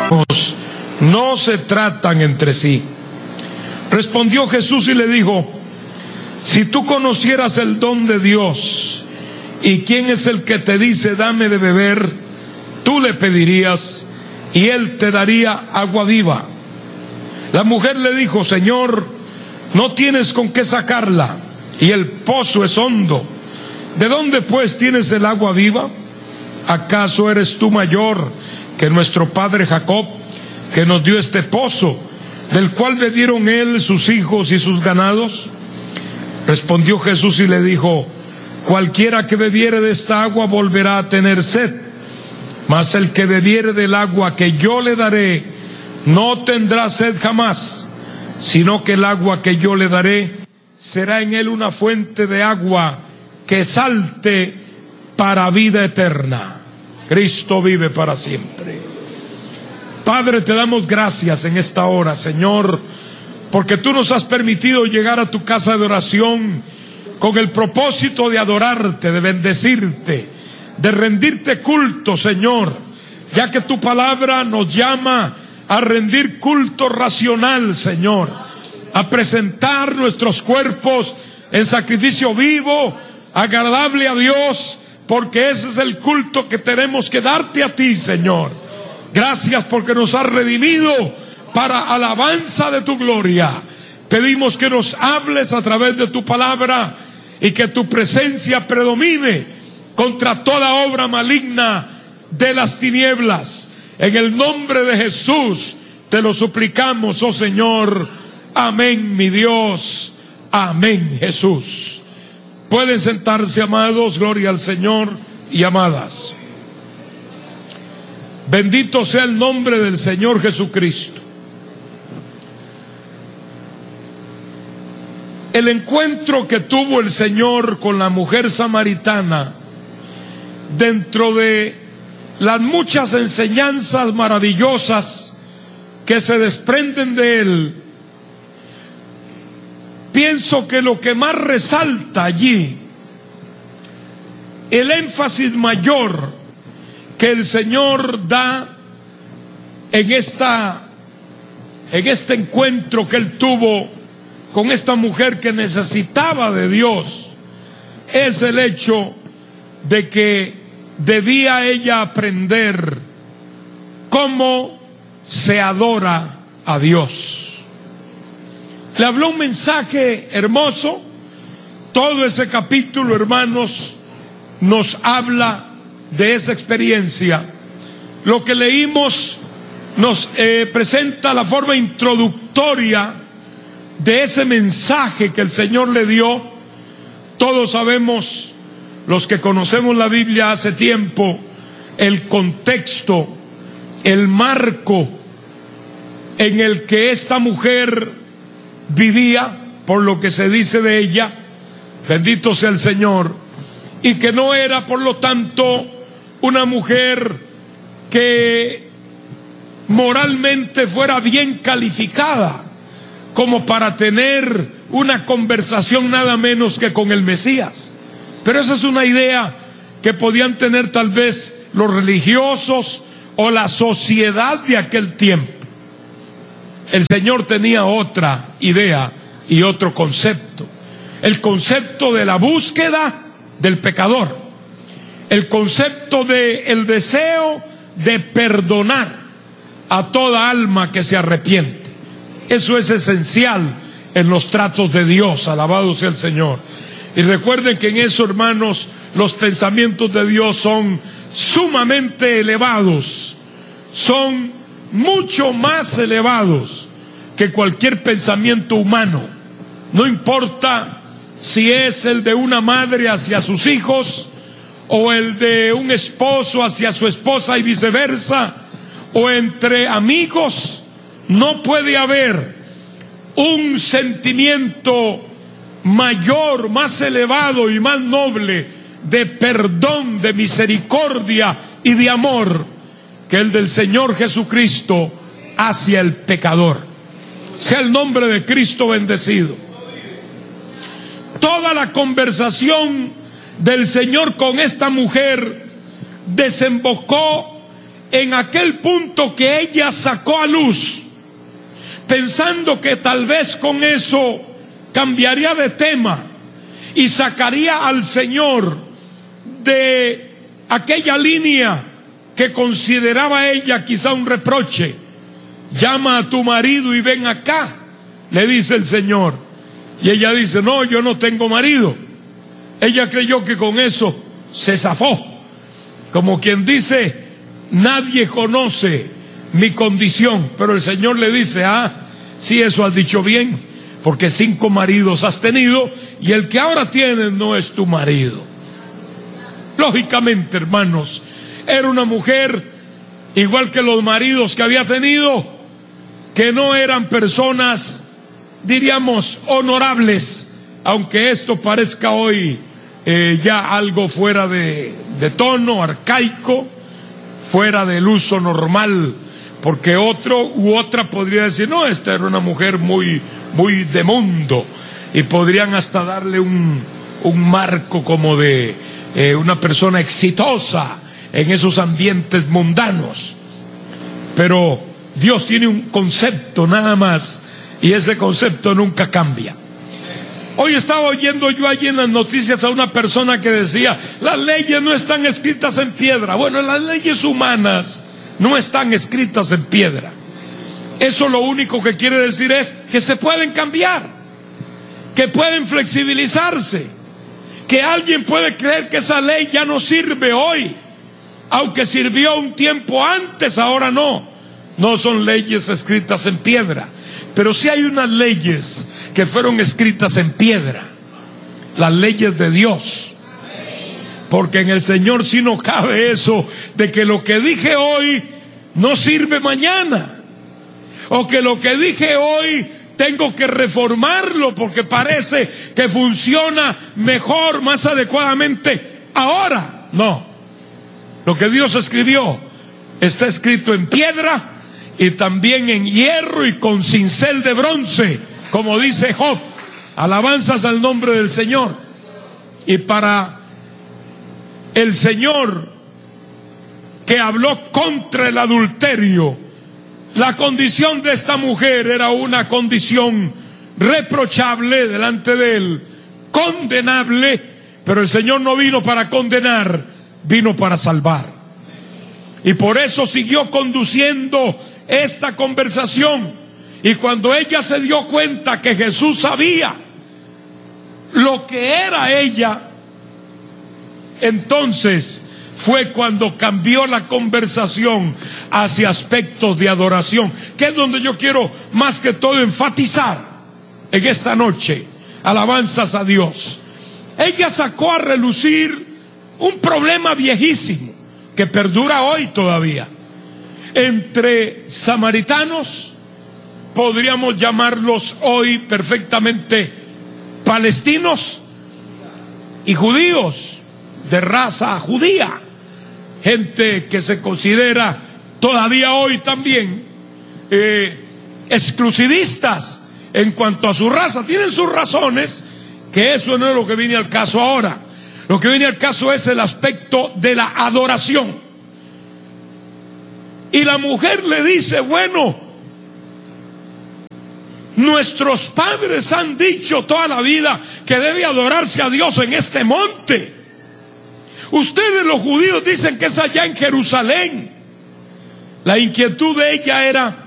no se tratan entre sí. Respondió Jesús y le dijo: si tú conocieras el don de Dios y quién es el que te dice dame de beber, tú le pedirías y él te daría agua viva. La mujer le dijo: Señor, no tienes con qué sacarla y el pozo es hondo. ¿De dónde pues tienes el agua viva? ¿Acaso eres tú mayor que nuestro padre Jacob, que nos dio este pozo, del cual bebieron él, sus hijos y sus ganados? Respondió Jesús y le dijo: cualquiera que bebiere de esta agua volverá a tener sed, mas el que bebiere del agua que yo le daré no tendrá sed jamás, sino que el agua que yo le daré será en él una fuente de agua que salte para vida eterna. Cristo vive para siempre. Padre, te damos gracias en esta hora, Señor, porque tú nos has permitido llegar a tu casa de oración con el propósito de adorarte, de bendecirte, de rendirte culto, Señor, ya que tu palabra nos llama a rendir culto racional, Señor, a presentar nuestros cuerpos en sacrificio vivo, agradable a Dios, porque ese es el culto que tenemos que darte a ti, Señor. Gracias porque nos has redimido para alabanza de tu gloria. Pedimos que nos hables a través de tu palabra y que tu presencia predomine contra toda obra maligna de las tinieblas. En el nombre de Jesús te lo suplicamos, oh Señor. Amén, mi Dios. Amén, Jesús. Pueden sentarse, amados. Gloria al Señor y amadas. Bendito sea el nombre del Señor Jesucristo. El encuentro que tuvo el Señor con la mujer samaritana, dentro de las muchas enseñanzas maravillosas que se desprenden de él, pienso que lo que más resalta allí, el énfasis mayor que el Señor da en este encuentro que él tuvo con esta mujer que necesitaba de Dios, es el hecho de que debía ella aprender cómo se adora a Dios. Le habló un mensaje hermoso. Todo ese capítulo, hermanos, nos habla de esa experiencia. Lo que leímos nos presenta la forma introductoria de ese mensaje que el Señor le dio. Todos sabemos, los que conocemos la Biblia hace tiempo, el contexto, el marco en el que esta mujer vivía, por lo que se dice de ella, bendito sea el Señor, y que no era, por lo tanto, una mujer que moralmente fuera bien calificada como para tener una conversación nada menos que con el Mesías. Pero esa es una idea que podían tener tal vez los religiosos o la sociedad de aquel tiempo. El Señor tenía otra idea y otro concepto. El concepto de la búsqueda del pecador. El concepto del deseo de perdonar a toda alma que se arrepiente. Eso es esencial en los tratos de Dios. Alabado sea el Señor. Y recuerden que en eso, hermanos, los pensamientos de Dios son sumamente elevados. Son mucho más elevados que cualquier pensamiento humano. No importa si es el de una madre hacia sus hijos, o el de un esposo hacia su esposa y viceversa, o entre amigos. No puede haber un sentimiento mayor, más elevado y más noble de perdón, de misericordia y de amor que el del Señor Jesucristo hacia el pecador. Sea el nombre de Cristo bendecido. Toda la conversación del Señor con esta mujer desembocó en aquel punto que ella sacó a luz, pensando que tal vez con eso cambiaría de tema y sacaría al Señor de aquella línea que consideraba ella quizá un reproche. Llama a tu marido y ven acá, le dice el Señor. Y ella dice: no, yo no tengo marido. Ella creyó que con eso se zafó, como quien dice: nadie conoce mi condición. Pero el Señor le dice: sí, eso has dicho bien, porque 5 maridos has tenido y el que ahora tienes no es tu marido. Lógicamente, hermanos, era una mujer igual que los maridos que había tenido, que no eran personas, diríamos, honorables, aunque esto parezca hoy ya algo fuera de tono, arcaico, fuera del uso normal, porque otro u otra podría decir: no, esta era una mujer muy de mundo, y podrían hasta darle un marco como de una persona exitosa en esos ambientes mundanos. Pero Dios tiene un concepto nada más, y ese concepto nunca cambia. Hoy estaba oyendo yo allí en las noticias a una persona que decía: las leyes no están escritas en piedra. Bueno, las leyes humanas no están escritas en piedra. Eso lo único que quiere decir es que se pueden cambiar, que pueden flexibilizarse, que alguien puede creer que esa ley ya no sirve hoy, aunque sirvió un tiempo antes, ahora no. No son leyes escritas en piedra, pero sí hay unas leyes que fueron escritas en piedra, las leyes de Dios. Porque en el Señor sí no cabe eso de que lo que dije hoy no sirve mañana, o que lo que dije hoy tengo que reformarlo porque parece que funciona mejor, más adecuadamente ahora. No, lo que Dios escribió está escrito en piedra y también en hierro y con cincel de bronce, como dice Job. Alabanzas al nombre del Señor. Y para el Señor, que habló contra el adulterio, la condición de esta mujer era una condición reprochable delante de Él, condenable, pero el Señor no vino para condenar, vino para salvar. Y por eso siguió conduciendo esta conversación. Y cuando ella se dio cuenta que Jesús sabía lo que era ella, entonces fue cuando cambió la conversación hacia aspectos de adoración, que es donde yo quiero más que todo enfatizar en esta noche. Alabanzas a Dios. Ella sacó a relucir un problema viejísimo que perdura hoy todavía entre samaritanos, podríamos llamarlos hoy perfectamente palestinos, y judíos de raza judía, gente que se considera todavía hoy también exclusivistas en cuanto a su raza. Tienen sus razones, que eso no es lo que viene al caso ahora. Lo que viene al caso es el aspecto de la adoración. Y la mujer le dice: bueno, nuestros padres han dicho toda la vida que debe adorarse a Dios en este monte. Ustedes los judíos dicen que es allá en Jerusalén. La inquietud de ella era: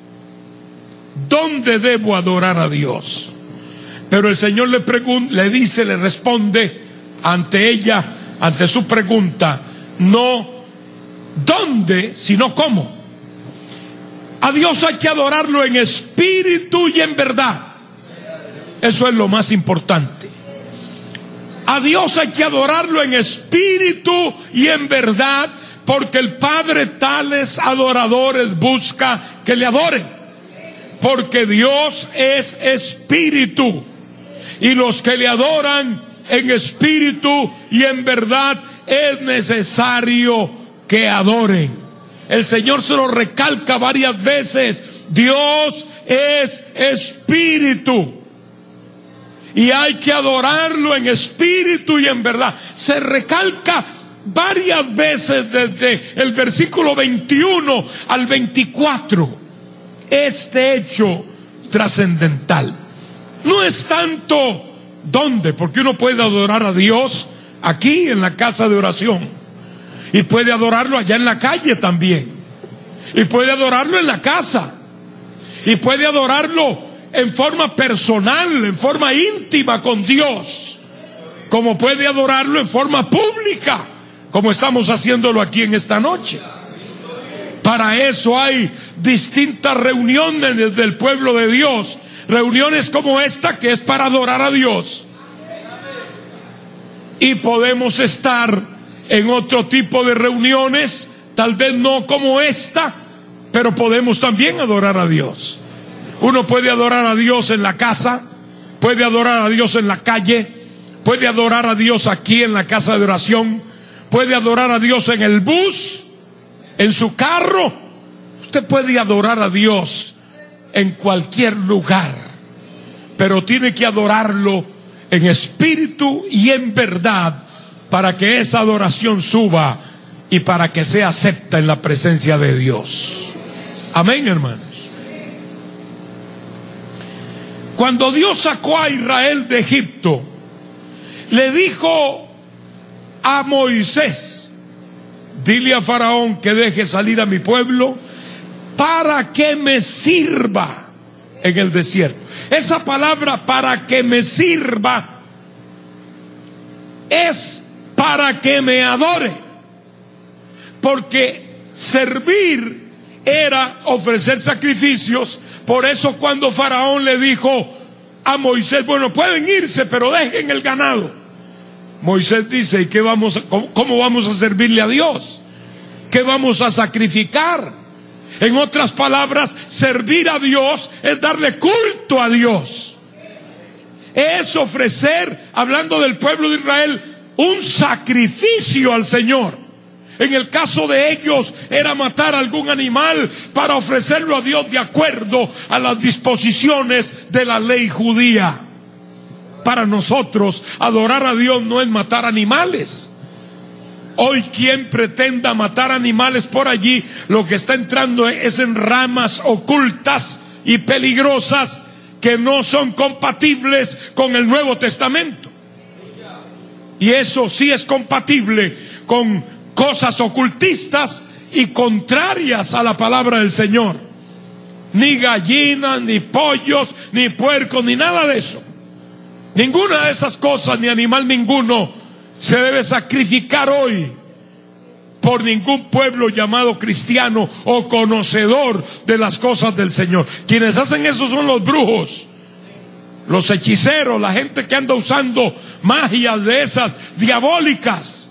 ¿dónde debo adorar a Dios? Pero el Señor le responde ante ella, ante su pregunta, no dónde, sino cómo. A Dios hay que adorarlo en espíritu y en verdad. Eso es lo más importante. A Dios hay que adorarlo en espíritu y en verdad, porque el Padre tales adoradores busca que le adoren. Porque Dios es espíritu, y los que le adoran en espíritu y en verdad es necesario que adoren. El Señor se lo recalca varias veces: Dios es espíritu y hay que adorarlo en espíritu y en verdad. Se recalca varias veces desde el versículo 21 al 24 este hecho trascendental. No es tanto dónde, porque uno puede adorar a Dios aquí en la casa de oración, y puede adorarlo allá en la calle también, y puede adorarlo en la casa, y puede adorarlo en forma personal, en forma íntima con Dios, como puede adorarlo en forma pública, como estamos haciéndolo aquí en esta noche. Para eso hay distintas reuniones del pueblo de Dios, reuniones como esta que es para adorar a Dios, y podemos estar en otro tipo de reuniones, tal vez no como esta, pero podemos también adorar a Dios. Uno puede adorar a Dios en la casa, puede adorar a Dios en la calle, puede adorar a Dios aquí en la casa de oración, puede adorar a Dios en el bus, en su carro. Usted puede adorar a Dios en cualquier lugar, pero tiene que adorarlo en espíritu y en verdad, para que esa adoración suba y para que sea acepta en la presencia de Dios. Amén, hermanos. Cuando Dios sacó a Israel de Egipto, le dijo a Moisés: dile a Faraón que deje salir a mi pueblo para que me sirva en el desierto. Esa palabra para que me sirva es para que me adore, porque servir era ofrecer sacrificios. Por eso cuando Faraón le dijo a Moisés: bueno, pueden irse, pero dejen el ganado, Moisés dice: ¿y qué cómo vamos a servirle a Dios? ¿Qué vamos a sacrificar? En otras palabras, servir a Dios es darle culto a Dios. Es ofrecer, hablando del pueblo de Israel, un sacrificio al Señor. En el caso de ellos era matar algún animal para ofrecerlo a Dios de acuerdo a las disposiciones de la ley judía. Para nosotros, adorar a Dios no es matar animales. Hoy quien pretenda matar animales por allí, lo que está entrando es en ramas ocultas y peligrosas que no son compatibles con el Nuevo Testamento. Y eso sí es compatible con cosas ocultistas y contrarias a la palabra del Señor. Ni gallinas, ni pollos, ni puercos, ni nada de eso. Ninguna de esas cosas, ni animal ninguno, se debe sacrificar hoy por ningún pueblo llamado cristiano o conocedor de las cosas del Señor. Quienes hacen eso son los brujos, los hechiceros, la gente que anda usando magias de esas diabólicas.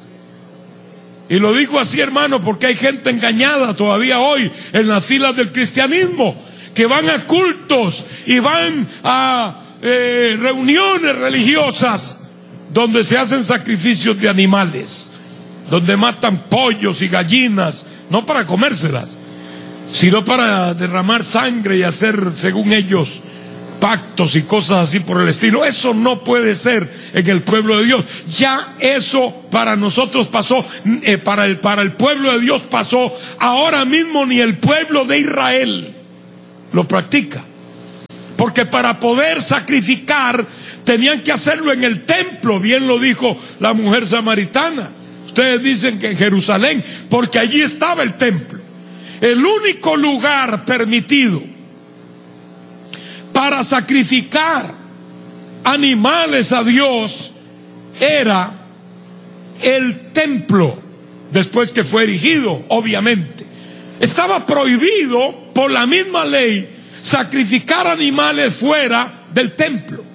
Y lo digo así, hermano, porque hay gente engañada todavía hoy en las filas del cristianismo, que van a cultos y van a reuniones religiosas donde se hacen sacrificios de animales, donde matan pollos y gallinas, no para comérselas, sino para derramar sangre y hacer, según ellos, pactos y cosas así por el estilo. Eso no puede ser en el pueblo de Dios. Ya eso para nosotros pasó, para el pueblo de Dios pasó. Ahora mismo ni el pueblo de Israel lo practica, porque para poder sacrificar tenían que hacerlo en el templo. Bien lo dijo la mujer samaritana. Ustedes dicen que en Jerusalén, porque allí estaba el templo. El único lugar permitido para sacrificar animales a Dios era el templo, después que fue erigido, obviamente. Estaba prohibido por la misma ley sacrificar animales fuera del templo.